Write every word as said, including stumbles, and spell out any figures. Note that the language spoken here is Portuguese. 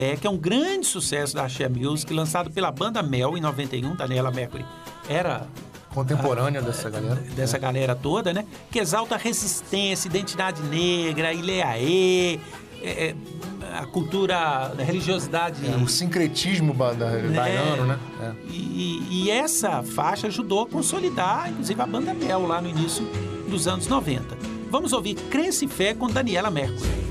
É, que é um grande sucesso da Axé Music, lançado pela banda Mel em noventa e um. Daniela Mercury era contemporânea a, dessa galera. Dessa é. galera toda, né? Que exalta a resistência, identidade negra, Ileaê, é, a cultura, a religiosidade... É, o sincretismo baiano, né? É. E, e essa faixa ajudou a consolidar, inclusive, a banda Mel lá no início dos anos noventa. Vamos ouvir Crença e Fé com Daniela Mercury.